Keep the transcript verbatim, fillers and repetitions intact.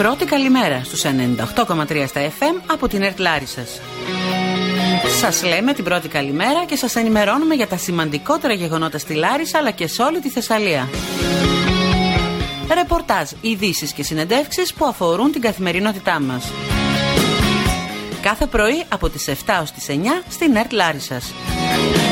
πρώτη καλημέρα στους ενενήντα οκτώ κόμμα τρία στα εφ εμ από την ΕΡΤ Λάρισσας. Σας λέμε την πρώτη καλημέρα και σας ενημερώνουμε για τα σημαντικότερα γεγονότα στη Λάρισα αλλά και σε όλη τη Θεσσαλία. Ρεπορτάζ, ειδήσεις και συνεντεύξεις που αφορούν την καθημερινότητά μας. Κάθε πρωί από τις εφτά ως τις εννιά στην ΕΡΤ Λάρισσας.